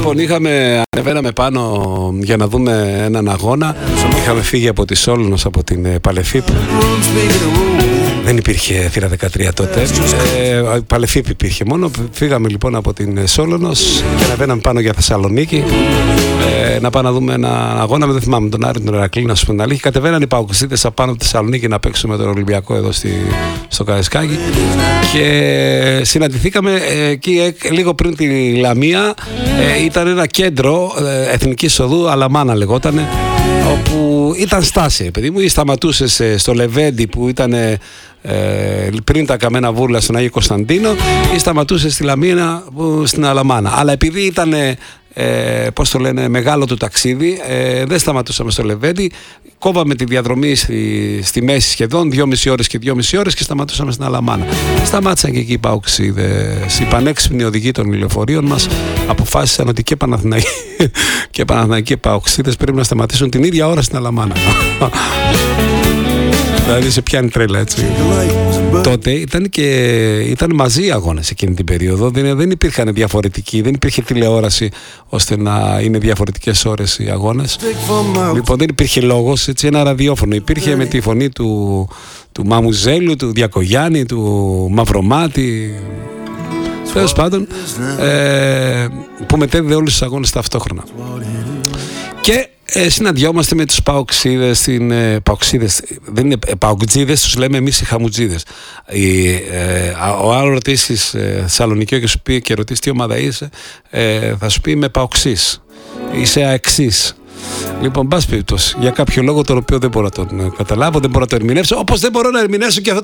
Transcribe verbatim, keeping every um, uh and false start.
Λοιπόν, είχαμε, ανεβαίναμε πάνω για να δούμε έναν αγώνα. Είχαμε φύγει από τη Σόλωνος, από την Παλεφίπ. Δεν υπήρχε θύρα δεκατρία τότε. Ε, Παλεφίπ υπήρχε μόνο. Φύγαμε λοιπόν από την Σόλωνος και ανεβαίναμε πάνω για Θεσσαλονίκη. Ε, να πάμε να δούμε ένα αγώνα. Δεν θυμάμαι τον Άρη, τον Ηρακλή, να σου πω την αλήθεια. Κατεβαίναν οι παοξίδες απάνω από τη Θεσσαλονίκη να παίξουμε τον Ολυμπιακό εδώ στη, στο Καραϊσκάκι. Και συναντηθήκαμε εκεί λίγο πριν τη Λαμία. Ε, ήταν ένα κέντρο ε, εθνικής οδού, Αλαμάνα λεγότανε, όπου ήταν στάση, παιδί μου, ή σταματούσες στο Λεβέντι που ήταν ε, πριν τα καμένα βούρλα στον Άγιο Κωνσταντίνο, ή σταματούσες στη Λαμίνα στην Αλαμάνα. Αλλά επειδή ήταν ε, πώς το λένε, μεγάλο το ταξίδι, ε, δεν σταματούσαμε στο Λεβέντι, κόβαμε τη διαδρομή στη, στη μέση σχεδόν, δυόμιση ώρες και δυόμιση ώρες και σταματούσαμε στην Αλαμάνα. Σταμάτησαν και εκεί οι παοξίδες. Οι πανέξυπνοι οδηγοί των λεωφορείων μας αποφάσισαν ότι και Παναθηναϊκοί και Παναθηναϊκοί παοξίδες πρέπει να σταματήσουν την ίδια ώρα στην Αλαμάνα. Δηλαδή σε πιάνει τρέλα, έτσι. Τότε ήταν και ήταν μαζί οι αγώνες εκείνη την περίοδο. Δεν, δεν υπήρχαν διαφορετικοί, δεν υπήρχε τηλεόραση ώστε να είναι διαφορετικές ώρες οι αγώνες. Λοιπόν, δεν υπήρχε λόγος, έτσι, ένα ραδιόφωνο υπήρχε με τη φωνή του, του Μαμουζέλου, του Διακογιάννη, του Μαυρομάτη. Τέλος πάντων, ε, που μετέδιδε όλους τους αγώνες ταυτόχρονα. Και ε, συναντιόμαστε με τους παοξίδες, στην, ε, παοξίδες, δεν είναι ε, παοκτζίδες, τους λέμε εμείς οι χαμουτζίδες. Ε, ε, ο άλλο ρωτήσεις ε, Θεσσαλονικιό και σου πει και ρωτήσει τι ομάδα είσαι, ε, θα σου πει είμαι παοξής, είσαι αεξής. Λοιπόν, πας περιπτώσει, για κάποιο λόγο τον οποίο δεν μπορώ να τον καταλάβω, δεν μπορώ να το ερμηνεύσω, όπως δεν μπορώ να ερμηνεύσω και αυτό